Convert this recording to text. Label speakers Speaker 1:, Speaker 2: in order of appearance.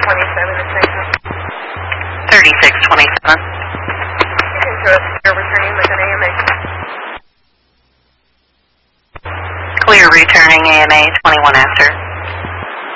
Speaker 1: 3627.
Speaker 2: Returning with an AMA.
Speaker 1: Clear returning AMA 21 after.